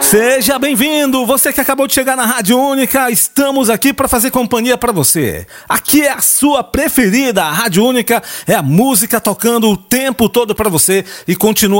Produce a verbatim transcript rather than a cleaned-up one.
Seja bem-vindo, você que acabou de chegar na Rádio Única, estamos aqui para fazer companhia para você. Aqui é a sua preferida, a Rádio Única é a música tocando o tempo todo para você e continua